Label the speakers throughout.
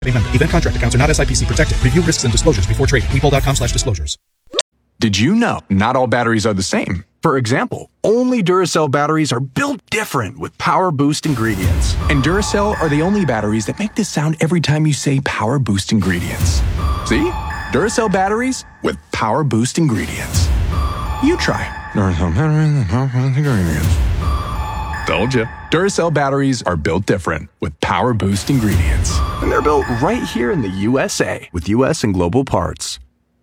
Speaker 1: Member. Event contract accounts are not SIPC protected. Review risks and disclosures before trading. Webull.com/disclosures.
Speaker 2: Did you know not all batteries are the same? For example, only Duracell batteries are built different with Power Boost ingredients. And Duracell are the only batteries that make this sound every time you say Power Boost ingredients. See? Duracell batteries with Power Boost ingredients. You try. Duracell batteries with Power Boost ingredients. Told you. Duracell batteries are built different with Power Boost ingredients. And they're built right here in the USA with US and global parts.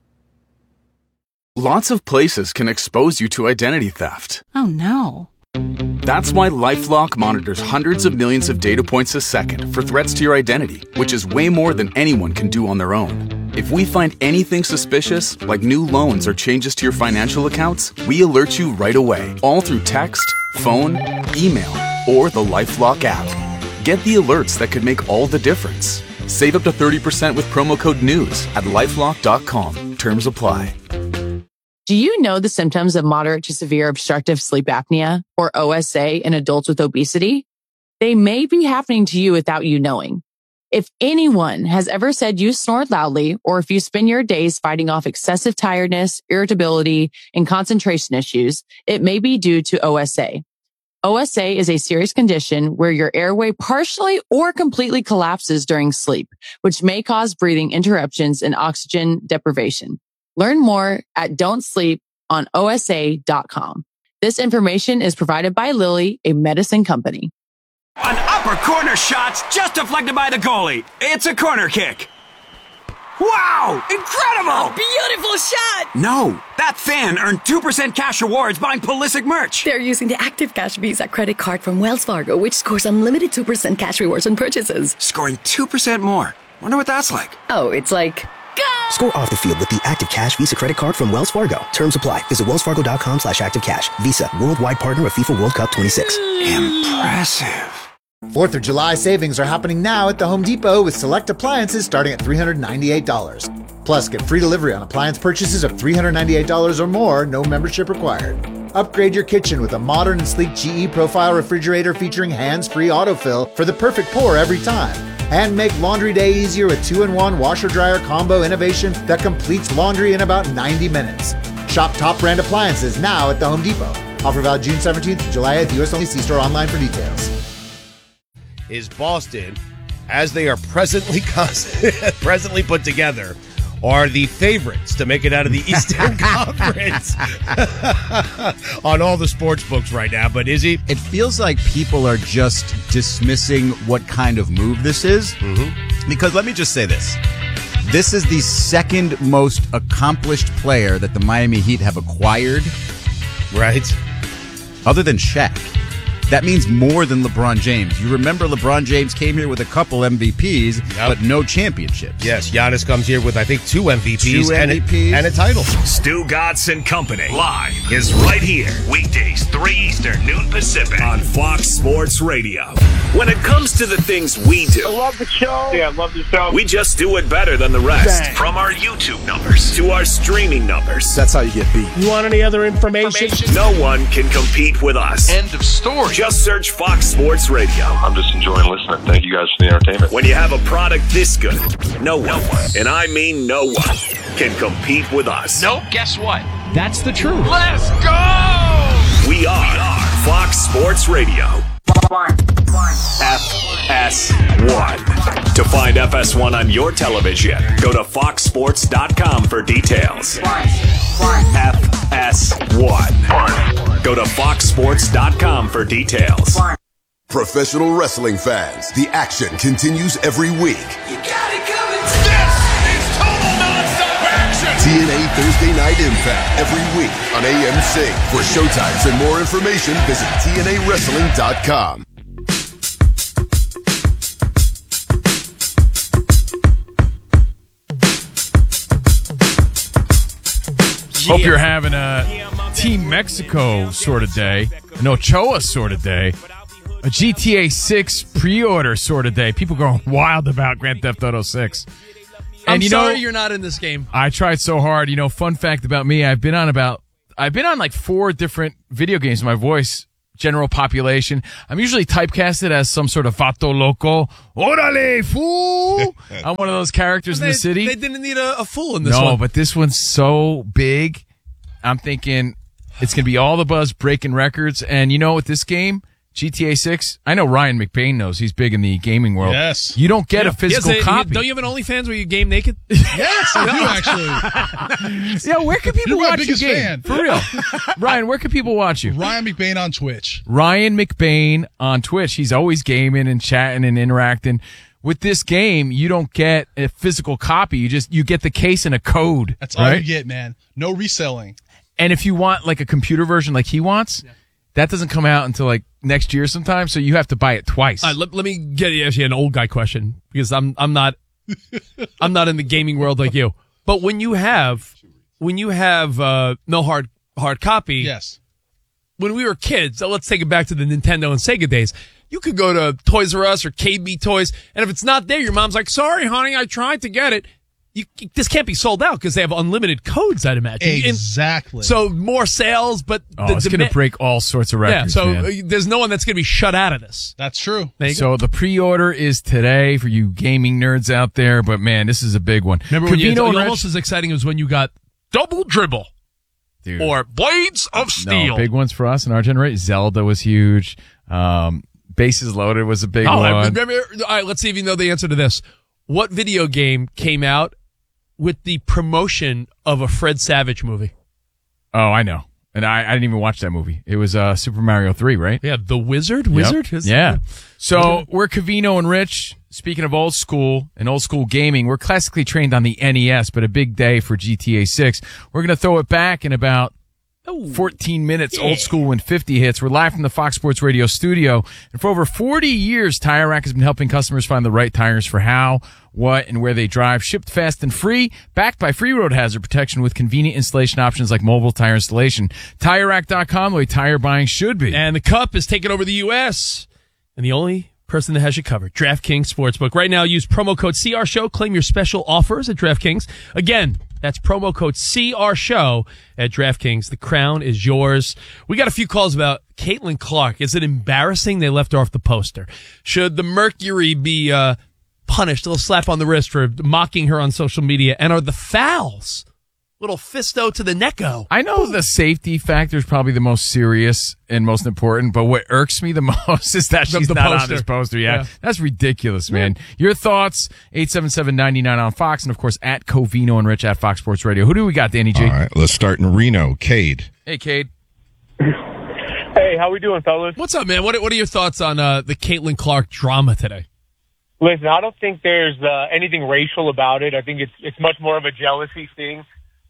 Speaker 3: Lots of places can expose you to identity theft.
Speaker 4: Oh no.
Speaker 3: That's why LifeLock monitors hundreds of millions of data points a second for threats to your identity, which is way more than anyone can do on their own. If we find anything suspicious, like new loans or changes to your financial accounts, we alert you right away, all through text, phone, email, or the LifeLock app. Get the alerts that could make all the difference. Save up to 30% with promo code NEWS at LifeLock.com. Terms apply.
Speaker 4: Do you know the symptoms of moderate to severe obstructive sleep apnea, or OSA, in adults with obesity? They may be happening to you without you knowing. If anyone has ever said you snore loudly, or if you spend your days fighting off excessive tiredness, irritability, and concentration issues, it may be due to OSA. OSA is a serious condition where your airway partially or completely collapses during sleep, which may cause breathing interruptions and oxygen deprivation. Learn more at don'tsleeponosa.com. This information is provided by Lilly, a medicine company.
Speaker 5: An upper corner shot's just deflected by the goalie. It's a corner kick. Wow! Incredible!
Speaker 6: Beautiful shot!
Speaker 5: No, that fan earned 2% cash rewards buying Pulisic merch.
Speaker 6: They're using the Active Cash Visa credit card from Wells Fargo, which scores unlimited 2% cash rewards on purchases.
Speaker 5: Scoring 2% more. Wonder what that's like.
Speaker 6: Oh, it's like... Go!
Speaker 7: Score off the field with the Active Cash Visa credit card from Wells Fargo. Terms apply. Visit wellsfargo.com/activecash. Visa, worldwide partner of FIFA World Cup 26.
Speaker 5: Impressive.
Speaker 8: 4th of July savings are happening now at the Home Depot with select appliances starting at $398. Plus, get free delivery on appliance purchases of $398 or more, no membership required. Upgrade your kitchen with a modern and sleek GE Profile refrigerator featuring hands-free autofill for the perfect pour every time. And make laundry day easier with 2-in-1 washer-dryer combo innovation that completes laundry in about 90 minutes. Shop top brand appliances now at the Home Depot. Offer valid June 17th to July 8th. US only. See store online for details.
Speaker 9: Is Boston, as they are presently put together, are the favorites to make it out of the Eastern Conference on all the sports books right now. But is he?
Speaker 10: It feels like people are just dismissing what kind of move this is.
Speaker 9: Mm-hmm.
Speaker 10: Because let me just say this. This is the second most accomplished player that the Miami Heat have acquired.
Speaker 9: Right.
Speaker 10: Other than Shaq. That means more than LeBron James. You remember LeBron James came here with a couple MVPs, but no championships.
Speaker 9: Yes, Giannis comes here with, I think, two MVPs, and a title.
Speaker 11: Stu Gatz and Company live is right here. Weekdays, 3 Eastern, noon Pacific on Fox Sports Radio. When it comes to the things we do,
Speaker 12: I love the show. Yeah, I love the show.
Speaker 11: We just do it better than the rest.
Speaker 12: Dang.
Speaker 11: From our YouTube numbers to our streaming numbers.
Speaker 2: That's how you get beat.
Speaker 9: You want any other information?
Speaker 11: No one can compete with us.
Speaker 13: End of story.
Speaker 11: Just search Fox Sports Radio.
Speaker 14: I'm just enjoying listening. Thank you guys for the entertainment.
Speaker 11: When you have a product this good, no one, and I mean no one, can compete with us.
Speaker 13: Nope, guess what? That's the truth.
Speaker 11: Let's go! We are Fox Sports Radio. FS1. To find FS1 on your television, go to foxsports.com for details. FS1. Go to foxsports.com for details.
Speaker 15: Professional wrestling fans, the action continues every week.
Speaker 11: You got it coming. This is total nonstop action.
Speaker 15: TNA Thursday Night Impact every week on AMC. For showtimes and more information, visit TNAWrestling.com.
Speaker 16: Hope you're having a Team Mexico sort of day, an Ochoa sort of day, a GTA 6 pre-order sort of day. People going wild about Grand Theft Auto 6. And
Speaker 17: I'm sorry you're not in this game.
Speaker 16: I tried so hard. You know, fun fact about me, I've been on like 4 different video games. My voice general population. I'm usually typecasted as some sort of vato loco. Orale, fool! I'm one of those characters in the city.
Speaker 17: They didn't need a fool in this
Speaker 16: one.
Speaker 17: one.
Speaker 16: No, but this one's so big. I'm thinking it's going to be all the buzz, breaking records. And you know, with this game, GTA 6, I know Ryan McBain knows. He's big in the gaming world.
Speaker 18: Yes.
Speaker 16: You don't get a physical copy.
Speaker 17: Don't you have an OnlyFans where you game naked?
Speaker 18: Yes, I do, actually.
Speaker 16: Yeah, where can people
Speaker 18: You're my
Speaker 16: watch your
Speaker 18: biggest
Speaker 16: game?
Speaker 18: fan.
Speaker 16: For real. Ryan, where can people watch you?
Speaker 18: Ryan McBain on Twitch.
Speaker 16: Ryan McBain on Twitch. He's always gaming and chatting and interacting. With this game, you don't get a physical copy. You get the case and a code.
Speaker 18: That's all you get, man. No reselling.
Speaker 16: And if you want like a computer version like he wants, that doesn't come out until like next year sometime, so you have to buy it twice.
Speaker 17: Let me get you actually an old guy question, because I'm not I'm not in the gaming world like you. But when you have no hard copy,
Speaker 18: yes.
Speaker 17: When we were kids, so let's take it back to the Nintendo and Sega days. You could go to Toys R Us or KB Toys, and if it's not there, your mom's like, "Sorry, honey, I tried to get it." This can't be sold out because they have unlimited codes, I'd imagine.
Speaker 18: Exactly.
Speaker 17: So more sales, but
Speaker 16: it's going to break all sorts of records.
Speaker 17: Yeah, so
Speaker 16: man.
Speaker 17: There's no one that's going to be shut out of this.
Speaker 18: That's true.
Speaker 16: So the pre-order is today for you gaming nerds out there, but man, this is a big one.
Speaker 17: Remember when it's almost as exciting as when you got Double Dribble.
Speaker 16: Dude.
Speaker 17: Or Blades of Steel.
Speaker 16: No, big ones for us in our generation. Zelda was huge. Bases Loaded was a big one.
Speaker 17: Remember, all right, let's see if you know the answer to this. What video game came out with the promotion of a Fred Savage movie?
Speaker 16: Oh, I know. And I didn't even watch that movie. It was Super Mario 3, right?
Speaker 17: Yeah, The Wizard?
Speaker 16: Yep. Yeah. So we're Covino and Rich. Speaking of old school and old school gaming, we're classically trained on the NES, but a big day for GTA 6. We're going to throw it back in about 14 minutes, old school when 50 hits. We're live from the Fox Sports Radio studio. And for over 40 years, Tire Rack has been helping customers find the right tires for how, what, and where they drive. Shipped fast and free, backed by free road hazard protection with convenient installation options like mobile tire installation. TireRack.com, the way tire buying should be.
Speaker 17: And the Cup is taking over the U.S. And the only person that has you covered, DraftKings Sportsbook. Right now, use promo code CRSHOW. Claim your special offers at DraftKings. Again, that's promo code CRSHOW at DraftKings. The crown is yours. We got a few calls about Caitlin Clark. Is it embarrassing they left her off the poster? Should the Mercury be punished? A little slap on the wrist for mocking her on social media? And are the fouls little fisto to the necko?
Speaker 16: I know the safety factor is probably the most serious and most important, but what irks me the most is that she's not on this poster. Yeah. That's ridiculous, man. Your thoughts, 877-99 on Fox, and of course, at Covino and Rich at Fox Sports Radio. Who do we got, Danny G?
Speaker 19: All right, let's start in Reno. Cade.
Speaker 16: Hey, Cade.
Speaker 12: Hey, how we doing, fellas?
Speaker 17: What's up, man? What are your thoughts on the Caitlin Clark drama today?
Speaker 12: Listen, I don't think there's anything racial about it. I think it's much more of a jealousy thing.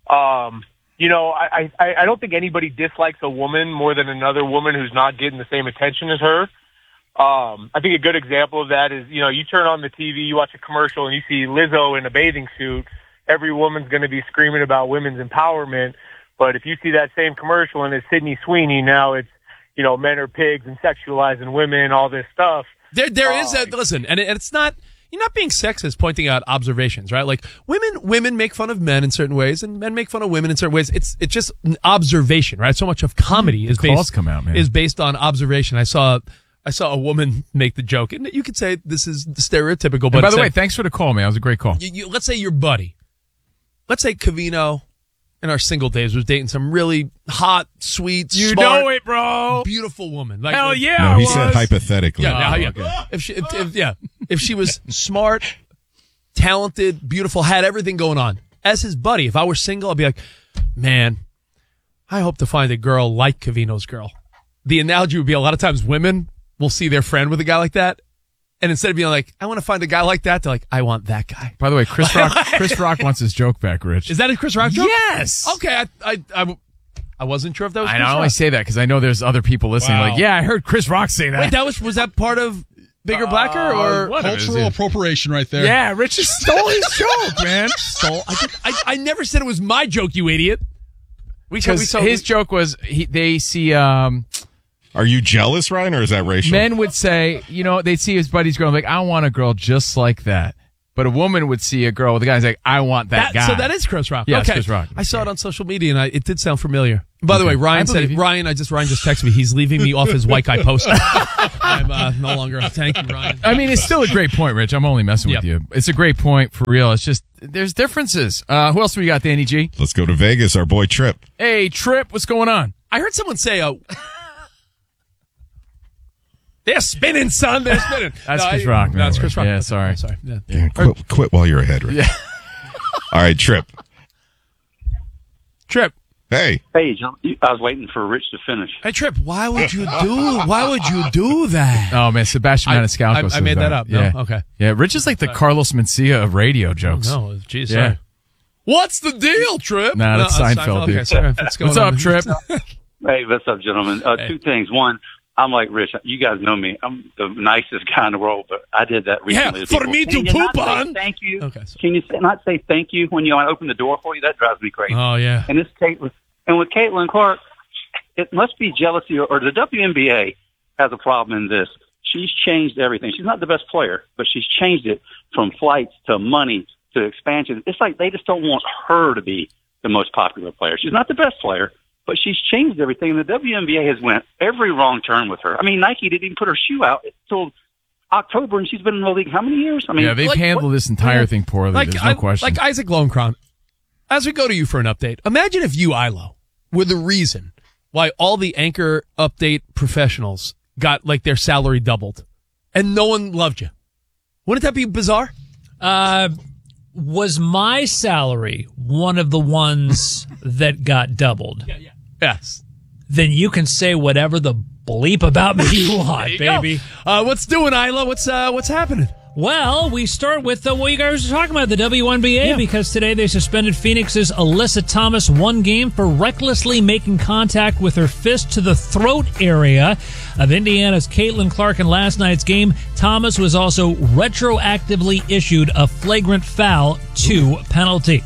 Speaker 12: You know, I don't think anybody dislikes a woman more than another woman who's not getting the same attention as her. I think a good example of that is, you know, you turn on the TV, you watch a commercial, and you see Lizzo in a bathing suit. Every woman's going to be screaming about women's empowerment. But if you see that same commercial and it's Sydney Sweeney, now it's, you know, men are pigs and sexualizing women, all this stuff.
Speaker 17: There is a, listen, and it's not, you're not being sexist pointing out observations, right? Like women make fun of men in certain ways and men make fun of women in certain ways. It's just an observation, right? So much of comedy is based on observation. I saw a woman make the joke, and you could say this is stereotypical. But
Speaker 16: by the way, thanks for the call, man. It was a great call.
Speaker 17: Let's say your buddy, let's say Covino in our single days was dating some really hot, sweet, smart,
Speaker 16: know it, bro,
Speaker 17: beautiful woman. Like,
Speaker 16: hell yeah!
Speaker 19: No, he said hypothetically.
Speaker 17: Yeah.
Speaker 19: Okay.
Speaker 17: If she was smart, talented, beautiful, had everything going on. As his buddy, if I were single, I'd be like, man, I hope to find a girl like Covino's girl. The analogy would be a lot of times women will see their friend with a guy like that, and instead of being like, I want to find a guy like that, they're like, I want that guy.
Speaker 16: By the way, Chris Rock wants his joke back, Rich.
Speaker 17: Is that a Chris Rock joke?
Speaker 16: Yes.
Speaker 17: Okay, I wasn't sure if that was
Speaker 16: I
Speaker 17: Chris
Speaker 16: only
Speaker 17: Rock.
Speaker 16: say that because I know there's other people listening.
Speaker 18: Wow.
Speaker 16: Like, yeah, I heard Chris Rock say that.
Speaker 17: Wait, was that part of Bigger Blacker or
Speaker 18: cultural appropriation right there?
Speaker 16: Yeah, Rich just stole his joke, man.
Speaker 17: I never said it was my joke, you idiot.
Speaker 16: His joke was they see.
Speaker 19: Are you jealous, Ryan, or is that racial?
Speaker 16: Men would say, you know, they'd see his buddy's girl, like, I want a girl just like that. But a woman would see a girl with a guy and say, I want that guy.
Speaker 17: So that is Chris Rock.
Speaker 16: Yeah,
Speaker 17: okay.
Speaker 16: it's Chris Rock.
Speaker 17: I saw it on social media, and it did sound familiar. By the way, Ryan said, Ryan just texted me. He's leaving me off his white guy poster. I'm no longer. Thank you, Ryan.
Speaker 16: I mean, it's still a great point, Rich. I'm only messing with you. It's a great point for real. It's just there's differences. Who else do we got, Danny G?
Speaker 19: Let's go to Vegas. Our boy Trip.
Speaker 16: Hey, Trip, what's going on?
Speaker 17: I heard someone say, they're spinning, son. They're spinning.
Speaker 16: That's Chris Rock.
Speaker 17: No, that's Chris Rock.
Speaker 16: Yeah, sorry.
Speaker 19: Yeah, quit while you're ahead, Rich.
Speaker 16: Yeah.
Speaker 19: All right, Trip.
Speaker 20: Hey, John. I was waiting for Rich to finish.
Speaker 17: Hey, Trip, why would you do that?
Speaker 16: Oh, man, Sebastian Maniscalco.
Speaker 17: I made that up.
Speaker 16: Yeah.
Speaker 17: No? Okay.
Speaker 16: Yeah, Rich is like the Carlos Mencia of radio jokes.
Speaker 17: Oh, no, geez.
Speaker 16: Yeah.
Speaker 17: Sorry. What's the deal, Trip?
Speaker 16: Nah, that's Seinfeld.
Speaker 17: Okay, sorry.
Speaker 16: What's up, Trip?
Speaker 20: Hey, what's up, gentlemen? Two things. One, I'm like Rich. You guys know me. I'm the nicest guy in the world, but I did that recently.
Speaker 17: Yeah, for me to poop on.
Speaker 20: Thank you.
Speaker 17: Okay,
Speaker 20: can you not say thank you when you open the door for you? That drives me crazy.
Speaker 17: Oh, yeah.
Speaker 20: And with Caitlin Clark, it must be jealousy, or the WNBA has a problem in this. She's changed everything. She's not the best player, but she's changed it from flights to money to expansion. It's like they just don't want her to be the most popular player. She's not the best player, but she's changed everything. The WNBA has went every wrong turn with her. I mean, Nike didn't even put her shoe out until October, and she's been in the league how many years? I mean,
Speaker 16: yeah, they've handled this entire thing poorly. There's no question.
Speaker 17: Like Isaac Lowenkron, as we go to you for an update, imagine if you, Ilo, were the reason why all the anchor update professionals got like their salary doubled, and no one loved you. Wouldn't that be bizarre?
Speaker 21: Was my salary one of the ones that got doubled?
Speaker 17: Yeah. Yes.
Speaker 21: Then you can say whatever the bleep about me you want, baby.
Speaker 17: What's doing, Isla? What's happening?
Speaker 21: Well, we start with what you guys were talking about, the WNBA, because today they suspended Phoenix's Alyssa Thomas 1 game for recklessly making contact with her fist to the throat area of Indiana's Caitlin Clark in last night's game. Thomas was also retroactively issued a flagrant foul 2 penalty.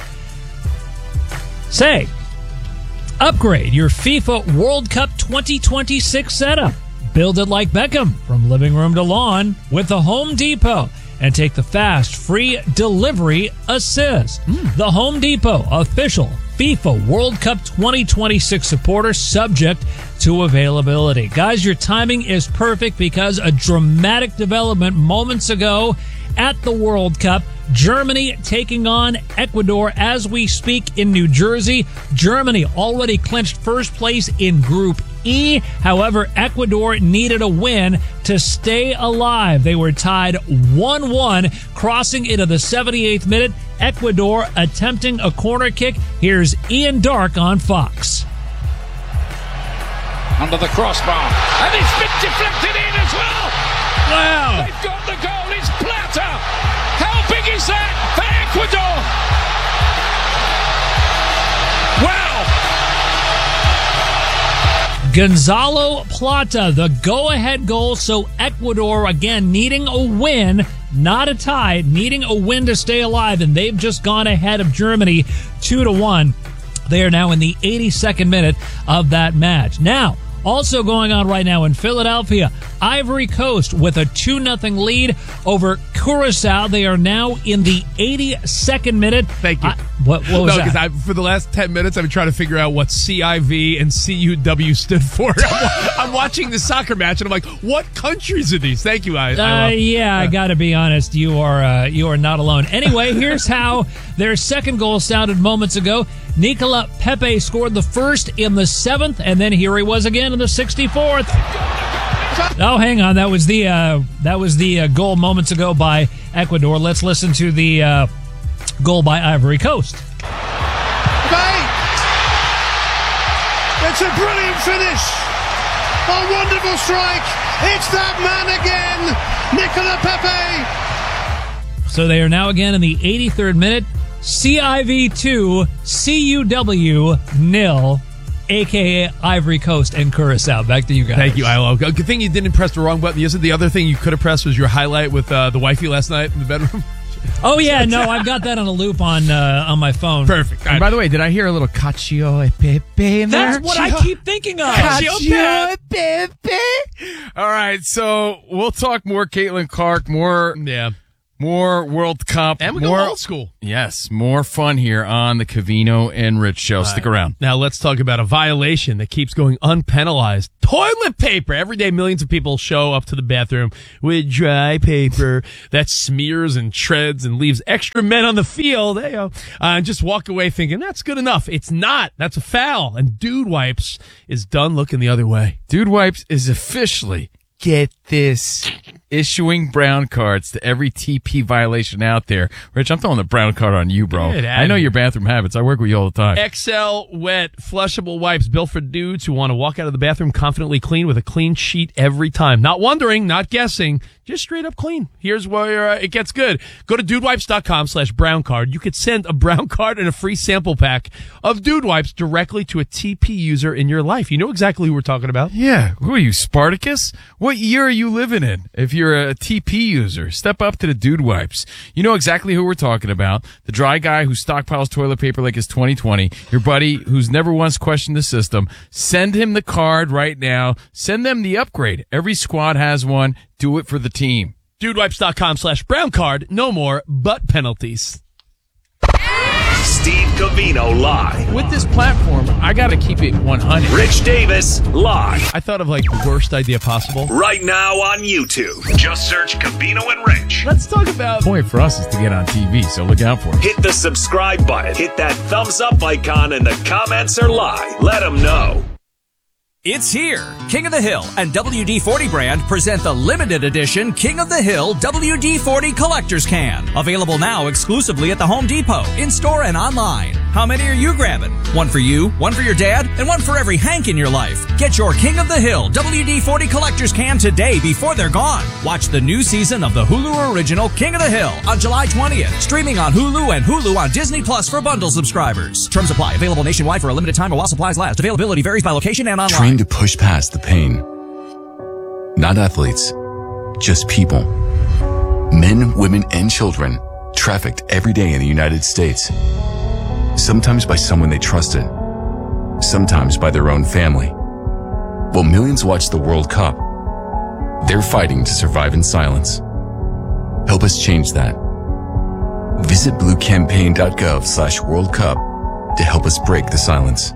Speaker 21: Say, upgrade your FIFA World Cup 2026 setup. Build it like Beckham from living room to lawn with the Home Depot and take the fast, free delivery assist. The Home Depot, official FIFA World Cup 2026 supporter, subject to availability. Guys, your timing is perfect because a dramatic development moments ago at the World Cup. Germany taking on Ecuador as we speak in New Jersey. Germany already clinched first place in Group E. However, Ecuador needed a win to stay alive. They were tied 1-1, crossing into the 78th minute. Ecuador attempting a corner kick. Here's Ian Dark on Fox.
Speaker 22: Under the crossbar. And it's been deflected in as well.
Speaker 17: Wow.
Speaker 22: They've got the goal. It's Plata. How big is that for Ecuador? Wow.
Speaker 21: Gonzalo Plata, the go-ahead goal. So Ecuador, again, needing a win, not a tie, needing a win to stay alive. And they've just gone ahead of Germany 2-1. They are now in the 82nd minute of that match. Now, also going on right now in Philadelphia, Ivory Coast with a 2-0 lead over Curacao. They are now in the 82nd minute.
Speaker 17: Thank you.
Speaker 21: What was that?
Speaker 17: Because for the last 10 minutes, I've been trying to figure out what CIV and CUW stood for. I'm watching the soccer match, and I'm like, what countries are these? Thank you,
Speaker 21: I got to be honest. You are not alone. Anyway, here's how their second goal sounded moments ago. Nicola Pepe scored the first in the 7th, and then here he was again in the 64th. Oh, hang on. That was the goal moments ago by Ecuador. Let's listen to the goal by Ivory Coast.
Speaker 23: It's a brilliant finish. A wonderful strike. It's that man again, Nicola Pepe.
Speaker 21: So they are now again in the 83rd minute. CIV 2, CUW 0, a.k.a. Ivory Coast and Curacao. Back to you guys.
Speaker 17: Thank you, Ilo. Good thing you didn't press the wrong button. Isn't the other thing you could have pressed was your highlight with the wifey last night in the bedroom?
Speaker 21: Oh, yeah. No, I've got that on a loop on my phone.
Speaker 17: Perfect.
Speaker 16: And by the way, did I hear a little Cacio e Pepe in there?
Speaker 21: That's what I keep thinking of.
Speaker 16: Cacio e Pepe. All right, so we'll talk more Caitlin Clark, more More World Cup.
Speaker 17: And we go old school.
Speaker 16: Yes, more fun here on the Covino and Rich Show. Stick around.
Speaker 17: Now let's talk about a violation that keeps going unpenalized. Toilet paper. Every day, millions of people show up to the bathroom with dry paper that smears and shreds and leaves extra men on the field. And just walk away thinking, that's good enough. It's not. That's a foul. And Dude Wipes is done looking the other way.
Speaker 16: Dude Wipes is officially, get this, issuing brown cards to every TP violation out there. Rich, I'm throwing the brown card on you, bro. I know your bathroom habits. I work with you all the time.
Speaker 17: XL Wet Flushable Wipes built for dudes who want to walk out of the bathroom confidently clean with a clean sheet every time. Not wondering, not guessing, just straight up clean. Here's where it gets good. Go to dudewipes.com/brown card. You could send a brown card and a free sample pack of Dude Wipes directly to a TP user in your life. You know exactly who we're talking about.
Speaker 16: Yeah. Who are you, Spartacus? What year are you living in? If you're a TP user, step up to the Dude Wipes. You know exactly who we're talking about. The dry guy who stockpiles toilet paper like it's 2020. Your buddy who's never once questioned the system. Send him the card right now. Send them the upgrade. Every squad has one. Do it for the team.
Speaker 17: Dudewipes.com/brown card. No more butt penalties.
Speaker 11: Steve Covino live.
Speaker 16: With this platform, I got to keep it 100.
Speaker 11: Rich Davis live.
Speaker 17: I thought of like the worst idea possible.
Speaker 11: Right now on YouTube. Just search Covino and Rich.
Speaker 17: Let's talk about.
Speaker 16: The point for us is to get on TV, so look out for it.
Speaker 11: Hit the subscribe button. Hit that thumbs up icon, and the comments are live. Let them know.
Speaker 1: It's here. King of the Hill and WD-40 brand present the limited edition King of the Hill WD-40 Collector's Can. Available now exclusively at the Home Depot, in-store and online. How many are you grabbing? One for you, one for your dad, and one for every Hank in your life. Get your King of the Hill WD-40 Collector's Can today before they're gone. Watch the new season of the Hulu original King of the Hill on July 20th. Streaming on Hulu and Hulu on Disney Plus for bundle subscribers. Terms apply. Available nationwide for a limited time or while supplies last. Availability varies by location and online.
Speaker 3: Train to push past the pain. Not athletes, just people. Men, women, and children trafficked every day in the United States. Sometimes by someone they trusted, sometimes by their own family. While millions watch the World Cup, they're fighting to survive in silence. Help us change that. Visit bluecampaign.gov/World Cup to help us break the silence.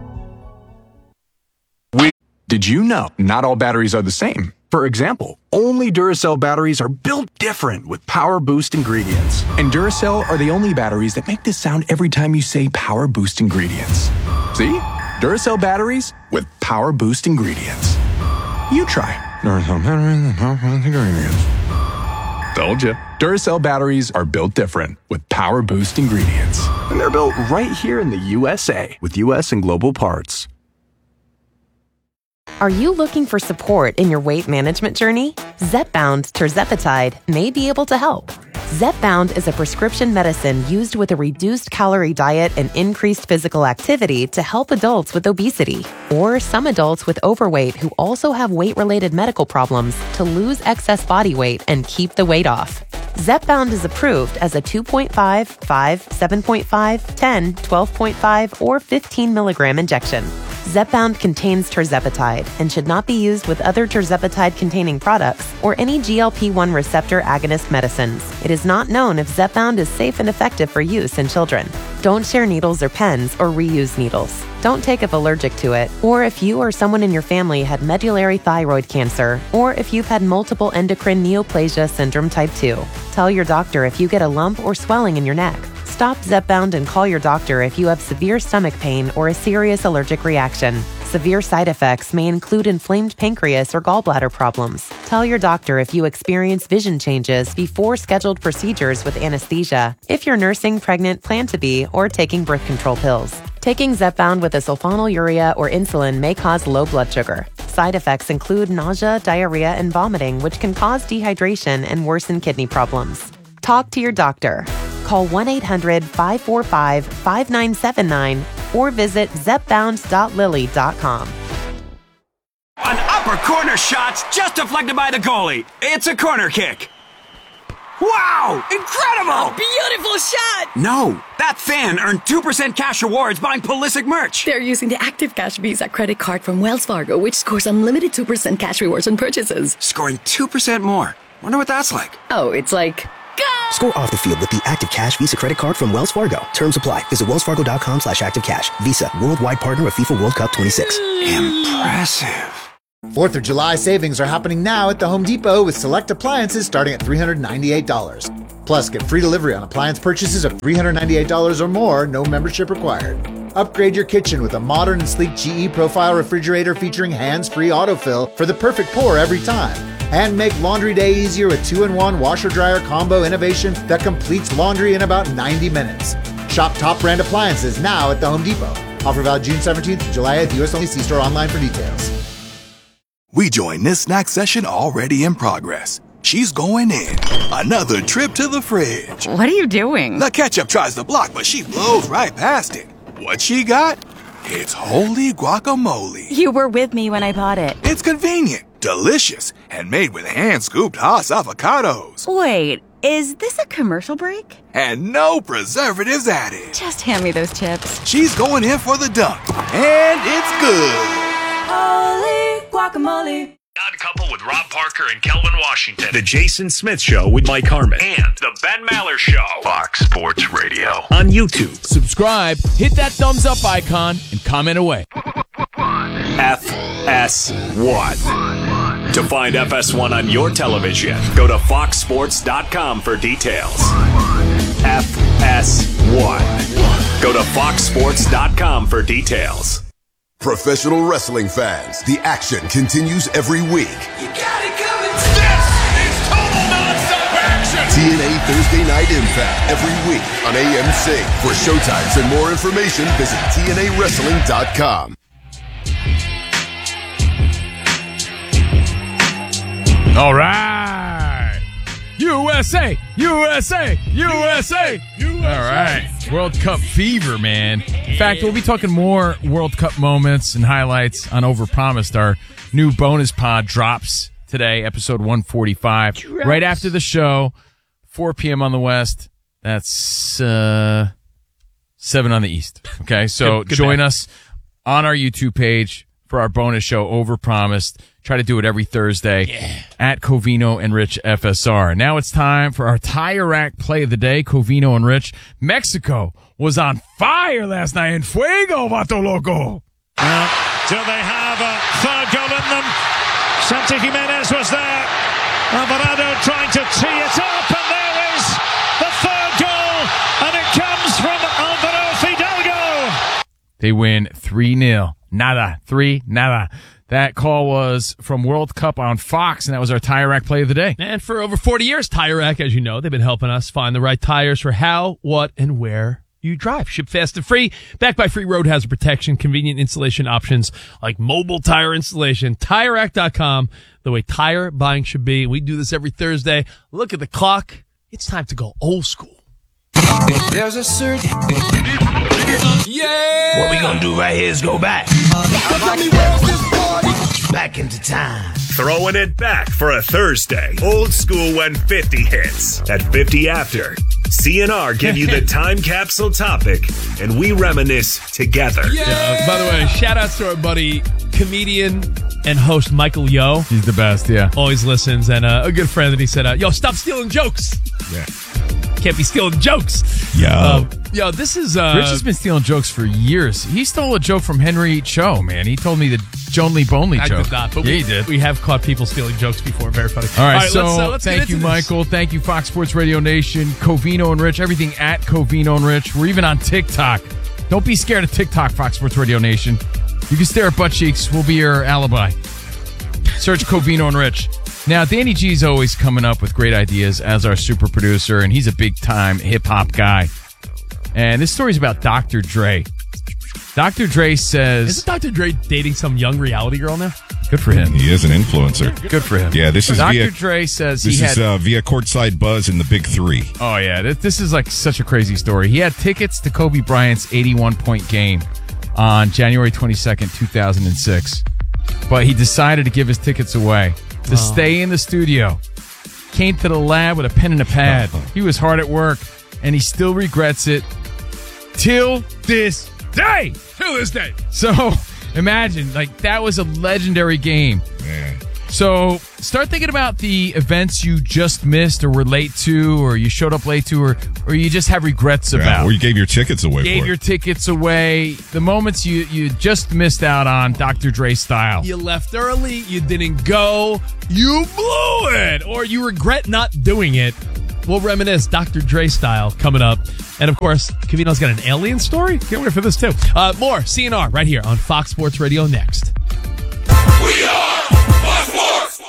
Speaker 2: Did you know not all batteries are the same? For example, only Duracell batteries are built different with Power Boost ingredients. And Duracell are the only batteries that make this sound every time you say Power Boost ingredients. See? Duracell batteries with Power Boost ingredients. You try. Duracell batteries with Power Boost ingredients. Told you. Duracell batteries are built different with Power Boost ingredients. And they're built right here in the USA with US and global parts.
Speaker 4: Are you looking for support in your weight management journey? Zepbound tirzepatide may be able to help. Zepbound is a prescription medicine used with a reduced calorie diet and increased physical activity to help adults with obesity or some adults with overweight who also have weight-related medical problems to lose excess body weight and keep the weight off. Zepbound is approved as a 2.5, 5, 7.5, 10, 12.5, or 15 milligram injection. Zepbound contains tirzepatide and should not be used with other tirzepatide-containing products or any GLP-1 receptor agonist medicines. It is not known if Zepbound is safe and effective for use in children. Don't share needles or pens or reuse needles. Don't take if allergic to it, or if you or someone in your family had medullary thyroid cancer, or if you've had multiple endocrine neoplasia syndrome type 2. Tell your doctor if you get a lump or swelling in your neck. Stop Zepbound and call your doctor if you have severe stomach pain or a serious allergic reaction. Severe side effects may include inflamed pancreas or gallbladder problems. Tell your doctor if you experience vision changes before scheduled procedures with anesthesia, if you're nursing, pregnant, plan to be, or taking birth control pills. Taking Zepbound with a sulfonylurea or insulin may cause low blood sugar. Side effects include nausea, diarrhea, and vomiting, which can cause dehydration and worsen kidney problems. Talk to your doctor. Call 1-800-545-5979 or visit zepbound.lily.com.
Speaker 5: An upper corner shot's just deflected by the goalie. It's a corner kick. Wow! Incredible!
Speaker 6: Beautiful shot!
Speaker 5: No, that fan earned 2% cash rewards buying Pulisic merch.
Speaker 6: They're using the Active Cash Visa credit card from Wells Fargo, which scores unlimited 2% cash rewards on purchases.
Speaker 5: Scoring 2% more. Wonder what that's like.
Speaker 6: Oh, it's like
Speaker 7: Score off the field with the Active Cash Visa credit card from Wells Fargo. Terms apply. Visit wellsfargo.com/activecash. Visa, worldwide partner of FIFA World Cup 26.
Speaker 8: Impressive. 4th of July savings are happening now at the Home Depot with select appliances starting at $398. Plus, get free delivery on appliance purchases of $398 or more, no membership required. Upgrade your kitchen with a modern and sleek GE Profile refrigerator featuring hands-free autofill for the perfect pour every time. And make laundry day easier with 2-in-1 washer-dryer combo innovation that completes laundry in about 90 minutes. Shop top brand appliances now at the Home Depot. Offer valid June 17th to July 8th. U.S. only. See store online for details.
Speaker 10: We join this snack session already in progress. She's going in. Another trip to the fridge.
Speaker 24: What are you doing?
Speaker 10: The ketchup tries to block, but she blows right past it. What she got? It's holy guacamole.
Speaker 24: You were with me when I bought it.
Speaker 10: It's convenient, delicious, and made with hand-scooped Haas avocados.
Speaker 24: Wait, is this a commercial break?
Speaker 10: And no preservatives added.
Speaker 24: Just hand me those chips.
Speaker 10: She's going in for the dunk, and it's good.
Speaker 25: Holy guacamole.
Speaker 11: Odd Couple with Rob Parker and Kelvin Washington. The Jason Smith Show with Mike Harmon. And The Ben Maller Show. Fox Sports Radio. On YouTube.
Speaker 16: Subscribe, hit that thumbs up icon, and comment away.
Speaker 11: FS1. To find FS1 on your television, go to foxsports.com for details. FS1. Go to foxsports.com for details.
Speaker 15: Professional wrestling fans, the action continues every week.
Speaker 22: You got it coming. This is total non-stop action.
Speaker 15: TNA Thursday Night Impact every week on AMC. For showtimes and more information, visit TNAWrestling.com.
Speaker 16: All right. USA, USA, USA. All right. World Cup fever, man. In fact, we'll be talking more World Cup moments and highlights on Overpromised. Our new bonus pod drops today, episode 145. Right after the show, 4 p.m. on the West. That's 7 on the East. Okay, so good join us on our YouTube page for our bonus show, Overpromised. Try to do it every Thursday at Covino and Rich FSR. Now it's time for our tire rack play of the day, Covino and Rich. Mexico was on fire last night in Fuego, Vato Loco.
Speaker 22: Till they have a third goal in them. Santi Jimenez was there. Alvarado trying to tee it up, and there is the third goal, and it comes from Alvaro Fidalgo.
Speaker 16: They win 3-0. Nada. 3-0. That call was from World Cup on Fox, and that was our Tire Rack play of the day.
Speaker 17: And for over 40 years, Tire Rack, as you know, they've been helping us find the right tires for how, what, and where you drive. Ship fast and free, backed by free road hazard protection, convenient installation options like mobile tire installation. TireRack.com, the way tire buying should be. We do this every Thursday. Look at the clock. It's time to go old school.
Speaker 22: There's a certain...
Speaker 11: Yeah!
Speaker 22: What we gonna do right here is go back. Back into time.
Speaker 11: Throwing it back for a Thursday. Old school when 50 hits. At 50 after, CNR give you the time capsule topic, and we reminisce together.
Speaker 17: By the way, shout outs to our buddy, comedian and host Michael Yo.
Speaker 16: He's the best, yeah.
Speaker 17: Always listens, and a good friend that he said, yo, stop stealing jokes.
Speaker 19: Yeah.
Speaker 17: Can't be stealing jokes. Yo, this is...
Speaker 16: Rich has been stealing jokes for years. He stole a joke from Henry Cho, man. He told me the Joan Lee Bonley joke.
Speaker 17: I did not, but
Speaker 16: he did.
Speaker 17: We have caught people stealing jokes before. Very funny.
Speaker 16: All right, so
Speaker 17: let's
Speaker 16: thank you, Michael. Thank you, Fox Sports Radio Nation, Covino and Rich, everything at Covino and Rich. We're even on TikTok. Don't be scared of TikTok, Fox Sports Radio Nation. You can stare at butt cheeks. We'll be your alibi. Search Covino and Rich. Now, Danny G's always coming up with great ideas as our super producer, and he's a big-time hip-hop guy. And this story's about Dr. Dre. Dr. Dre says...
Speaker 17: Isn't Dr. Dre dating some young reality girl now?
Speaker 16: Good for him.
Speaker 19: He is an influencer.
Speaker 16: Good for him.
Speaker 19: Yeah, this is
Speaker 16: Dr. Dre says
Speaker 19: this is via Courtside Buzz in the Big Three.
Speaker 16: Oh, yeah. This is like such a crazy story. He had tickets to Kobe Bryant's 81-point game on January 22nd, 2006. But he decided to give his tickets away to stay in the studio. Came to the lab with a pen and a pad. He was hard at work, and he still regrets it till this day.
Speaker 17: Till this day.
Speaker 16: So imagine, like, that was a legendary game.
Speaker 19: Yeah.
Speaker 16: So start thinking about the events you just missed or were late to, or you showed up late to, or you just have regrets about.
Speaker 19: Or you gave your tickets away.
Speaker 16: Gave your tickets away. The moments you just missed out on Dr. Dre style.
Speaker 17: You left early. You didn't go. You blew it. Or you regret not doing it. We'll reminisce Dr. Dre style coming up. And, of course, Covino's got an alien story. Can't wait for this, too. More CNR right here on Fox Sports Radio next.
Speaker 15: We are Fox Sports.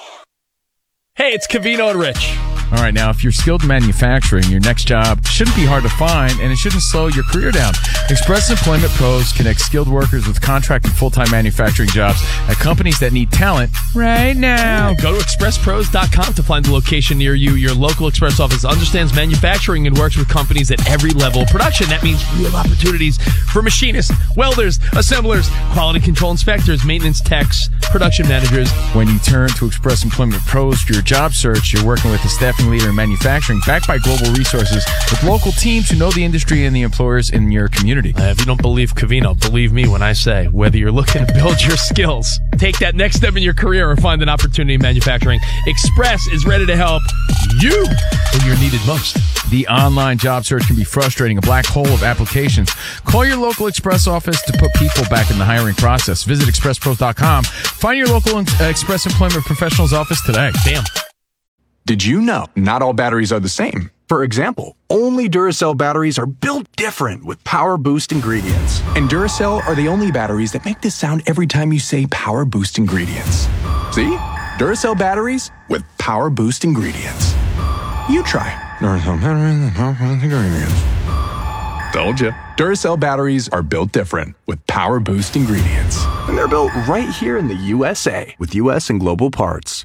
Speaker 17: Hey, it's Covino and Rich.
Speaker 16: All right, now, if you're skilled in manufacturing, your next job shouldn't be hard to find, and it shouldn't slow your career down. Express Employment Pros connect skilled workers with contract and full-time manufacturing jobs at companies that need talent right now.
Speaker 17: Go to expresspros.com to find the location near you. Your local Express office understands manufacturing and works with companies at every level of production. That means real opportunities for machinists, welders, assemblers, quality control inspectors, maintenance techs, production managers.
Speaker 16: When you turn to Express Employment Pros for your job search, you're working with a staffing leader in manufacturing backed by global resources with local teams who know the industry and the employers in your community.
Speaker 17: If you don't believe Covino, believe me when I say, whether you're looking to build your skills, take that next step in your career, or find an opportunity in manufacturing, Express is ready to help you when you're needed most.
Speaker 16: The online job search can be frustrating, a black hole of applications. Call your local Express office to put people back in the hiring process. Visit expresspros.com. Find your local Express Employment Professionals office today.
Speaker 17: Damn.
Speaker 2: Did you know not all batteries are the same? For example, only Duracell batteries are built different with Power Boost ingredients. And Duracell are the only batteries that make this sound every time you say Power Boost ingredients. See? Duracell batteries with Power Boost ingredients. You try. Duracell batteries with Power Boost ingredients. Told you. Duracell batteries are built different with Power Boost ingredients. And they're built right here in the USA with US and global parts.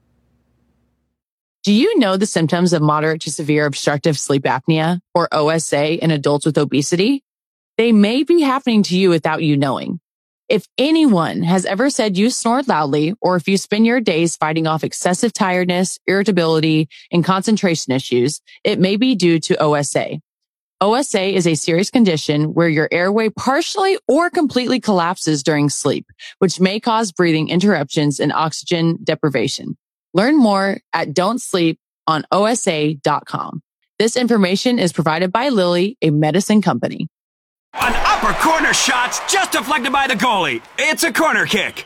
Speaker 9: Do you know the symptoms of moderate to severe obstructive sleep apnea, or OSA, in adults with obesity? They may be happening to you without you knowing. If anyone has ever said you snore loudly, or if you spend your days fighting off excessive tiredness, irritability, and concentration issues, it may be due to OSA. OSA is a serious condition where your airway partially or completely collapses during sleep, which may cause breathing interruptions and oxygen deprivation. Learn more at don'tsleeponosa.com. This information is provided by Lilly, a medicine company.
Speaker 5: An upper corner shot's just deflected by the goalie. It's a corner kick.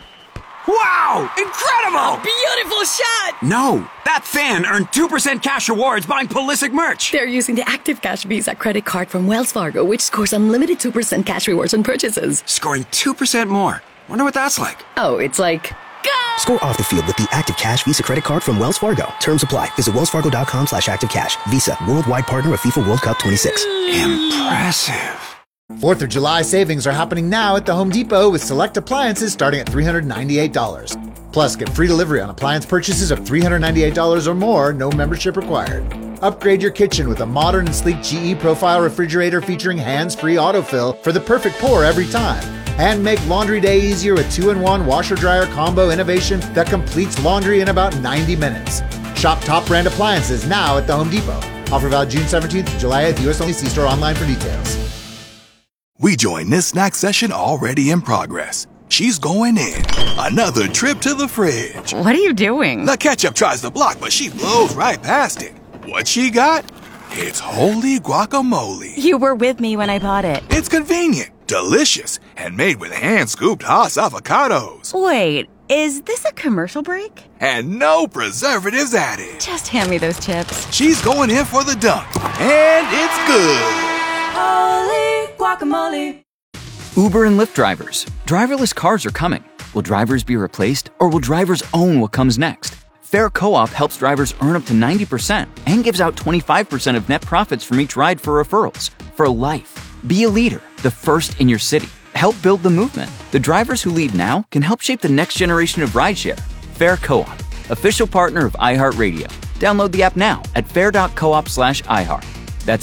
Speaker 5: Wow! Incredible!
Speaker 6: Beautiful shot!
Speaker 5: No, that fan earned 2% cash rewards buying Pulisic merch.
Speaker 6: They're using the Active Cash Visa credit card from Wells Fargo, which scores unlimited 2% cash rewards on purchases.
Speaker 5: Scoring 2% more. Wonder what that's like.
Speaker 6: Oh, it's like...
Speaker 7: Score off the field with the Active Cash Visa credit card from Wells Fargo. Terms apply. Visit wellsfargo.com/activecash. Visa, worldwide partner of FIFA World Cup 26.
Speaker 5: Impressive.
Speaker 8: 4th of July savings are happening now at the Home Depot with select appliances starting at $398. Plus, get free delivery on appliance purchases of $398 or more, no membership required. Upgrade your kitchen with a modern and sleek GE Profile refrigerator featuring hands-free autofill for the perfect pour every time. And make laundry day easier with 2-in-1 washer-dryer combo innovation that completes laundry in about 90 minutes. Shop top brand appliances now at the Home Depot. Offer valid June 17th to July 8th. US only. See store online for details.
Speaker 10: We join this snack session already in progress. She's going in. Another trip to the fridge.
Speaker 24: What are you doing?
Speaker 10: The ketchup tries to block, but she blows right past it. What she got? It's holy guacamole.
Speaker 24: You were with me when I bought it.
Speaker 10: It's convenient, delicious, and made with hand-scooped Haas avocados.
Speaker 24: Wait, is this a commercial break?
Speaker 10: And no preservatives added.
Speaker 24: Just hand me those chips.
Speaker 10: She's going in for the dunk, and it's good.
Speaker 25: Holy guacamole.
Speaker 12: Uber and Lyft drivers. Driverless cars are coming. Will drivers be replaced, or will drivers own what comes next? Fair Co-op helps drivers earn up to 90% and gives out 25% of net profits from each ride for referrals. For life. Be a leader, the first in your city. Help build the movement. The drivers who lead now can help shape the next generation of rideshare. Fair Co-op, official partner of iHeartRadio. Download the app now at fair.coop/iHeart. That's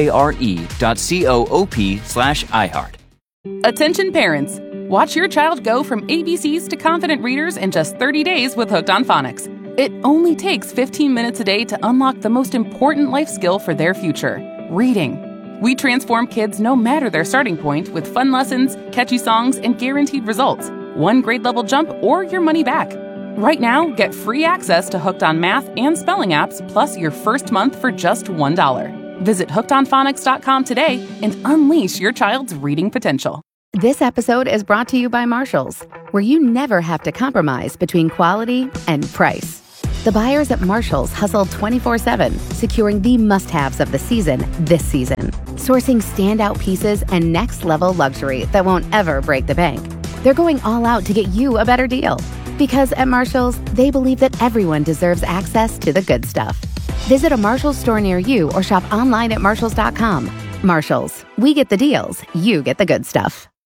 Speaker 12: FARE.coop/iHeart.
Speaker 13: Attention parents. Watch your child go from ABCs to confident readers in just 30 days with Hooked on Phonics. It only takes 15 minutes a day to unlock the most important life skill for their future, reading. We transform kids no matter their starting point with fun lessons, catchy songs, and guaranteed results. One grade level jump or your money back. Right now, get free access to Hooked on Math and spelling apps, plus your first month for just $1. Visit hookedonphonics.com today and unleash your child's reading potential.
Speaker 14: This episode is brought to you by Marshalls, where you never have to compromise between quality and price. The buyers at Marshalls hustle 24/7, securing the must-haves of the season this season. Sourcing standout pieces and next-level luxury that won't ever break the bank. They're going all out to get you a better deal. Because at Marshalls, they believe that everyone deserves access to the good stuff. Visit a Marshalls store near you or shop online at Marshalls.com. Marshalls, we get the deals, you get the good stuff.